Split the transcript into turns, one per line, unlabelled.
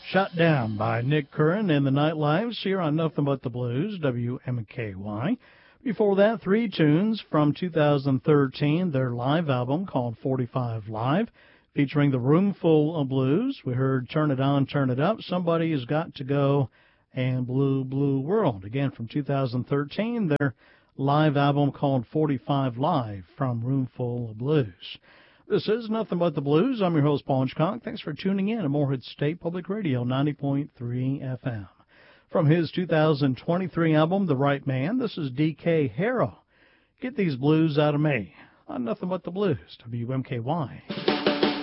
Shut Down by Nick Curran and the Nightlives here on Nothing But the Blues, WMKY. Before that, three tunes from 2013, their live album called 45 Live, featuring the Roomful of Blues. We heard Turn It On, Turn It Up, Somebody Has Got to Go, and Blue, Blue World. Again, from 2013, their live album called 45 Live from Roomful of Blues. This is Nothing But the Blues. I'm your host, Paul Hitchcock. Thanks for tuning in to Morehead State Public Radio, 90.3 FM. From his 2023 album, The Right Man, this is D.K. Harrow. Get these blues out of me on Nothing But the Blues, WMKY.